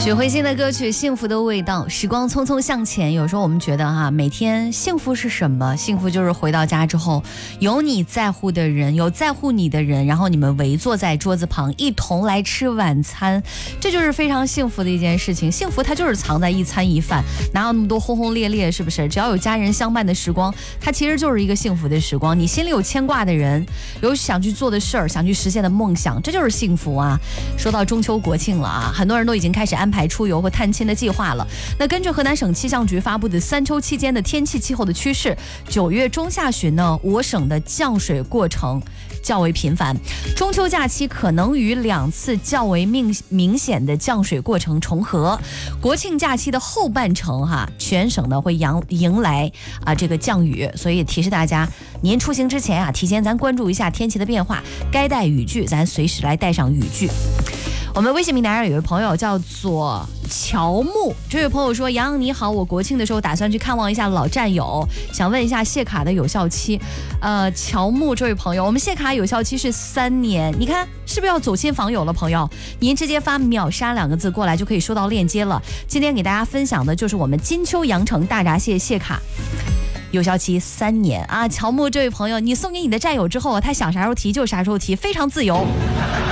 许慧欣的歌曲《幸福的味道》，时光匆匆向前。有时候我们觉得每天幸福是什么？幸福就是回到家之后，有你在乎的人，有在乎你的人，然后你们围坐在桌子旁，一同来吃晚餐，这就是非常幸福的一件事情。幸福它就是藏在一餐一饭，哪有那么多轰轰烈烈，是不是？只要有家人相伴的时光，它其实就是一个幸福的时光。你心里有牵挂的人，有想去做的事儿，想去实现的梦想，这就是幸福啊！说到中秋国庆了啊，很多人都已经开始安排出游和探亲的计划了。那根据河南省气象局发布的3秋期间的天气气候的趋势，9月中下旬呢，我省的降水过程较为频繁，中秋假期可能与2次较为明显的降水过程重合。国庆假期的后半程全省呢会迎来这个降雨，所以提示大家，您出行之前提前咱关注一下天气的变化，该带雨具咱随时来带上雨具。我们微信平台上有一位朋友叫做乔木，这位朋友说：杨你好，我国庆的时候打算去看望一下老战友，想问一下谢卡的有效期。乔木这位朋友，我们谢卡有效期是3年，你看是不是要走亲访友了？朋友，您直接发秒杀2个字过来就可以收到链接了。今天给大家分享的就是我们金秋羊城大闸蟹谢卡。有效期3年啊！乔木这位朋友，你送给你的战友之后，他想啥时候提就啥时候提，非常自由。